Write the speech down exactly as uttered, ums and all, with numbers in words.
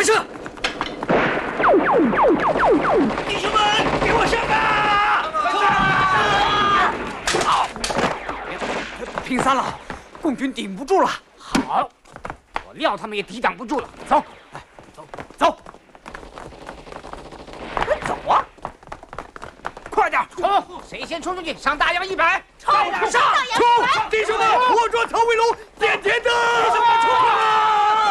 射！弟兄们，给我上啊！好，平三郎，共军顶不住了。 好，我料他们也抵挡不住了。走，来，走，走，走啊！快点，冲！谁先冲出去，上大洋一百！冲！上！ 冲！弟兄们，我捉曹威龙，点点的！弟兄们，冲！